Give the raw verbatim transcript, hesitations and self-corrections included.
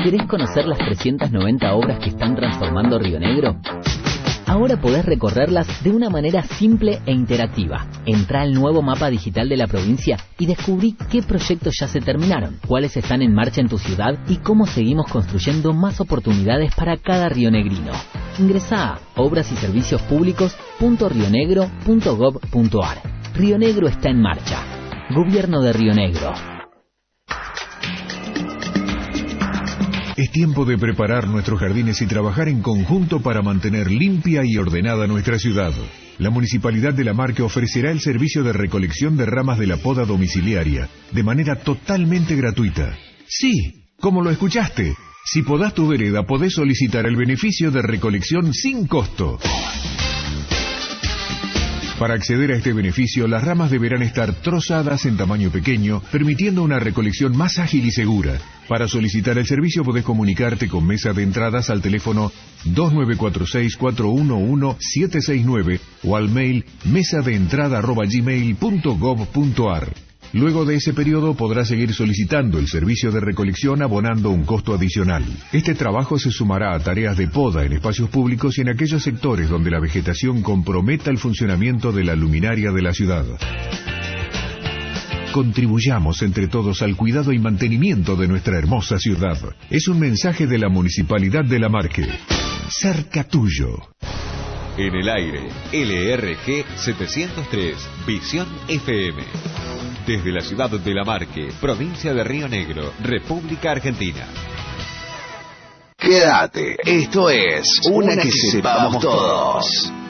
¿Querés conocer las trescientas noventa obras que están transformando Río Negro? Ahora podés recorrerlas de una manera simple e interactiva. Entrá al nuevo mapa digital de la provincia y descubrí qué proyectos ya se terminaron, cuáles están en marcha en tu ciudad y cómo seguimos construyendo más oportunidades para cada rionegrino. Ingresá a obras y servicios públicos punto rionegro punto gob punto ar. Río Negro está en marcha. Gobierno de Río Negro. Es tiempo de preparar nuestros jardines y trabajar en conjunto para mantener limpia y ordenada nuestra ciudad. La Municipalidad de La Marque ofrecerá el servicio de recolección de ramas de la poda domiciliaria de manera totalmente gratuita. Sí, como lo escuchaste, si podás tu vereda podés solicitar el beneficio de recolección sin costo. Para acceder a este beneficio, las ramas deberán estar trozadas en tamaño pequeño, permitiendo una recolección más ágil y segura. Para solicitar el servicio podés comunicarte con Mesa de Entradas al teléfono dos nueve cuatro seis, cuatro uno uno, siete seis nueve o al mail mesadeentrada arroba gmail punto gob punto ar. Luego de ese periodo podrá seguir solicitando el servicio de recolección abonando un costo adicional. Este trabajo se sumará a tareas de poda en espacios públicos y en aquellos sectores donde la vegetación comprometa el funcionamiento de la luminaria de la ciudad. Contribuyamos entre todos al cuidado y mantenimiento de nuestra hermosa ciudad. Es un mensaje de la Municipalidad de La Marque. Cerca tuyo. En el aire, L R G setecientos tres, Visión F M. Desde la ciudad de La Marque, provincia de Río Negro, República Argentina. Quédate, esto es Una que sepamos todos.